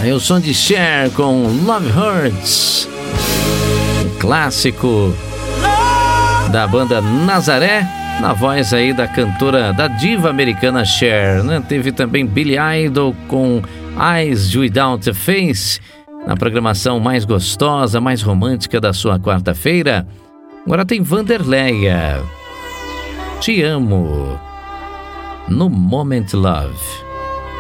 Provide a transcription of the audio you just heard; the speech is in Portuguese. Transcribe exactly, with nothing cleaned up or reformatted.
é o som de Cher com Love Hurts, um clássico da banda Nazaré, na voz aí da cantora, da diva americana Cher, né? Teve também Billy Idol com Eyes Without a Face, na programação mais gostosa, mais romântica da sua quarta-feira. Agora tem Vanderleia, Te Amo, no Moment Love.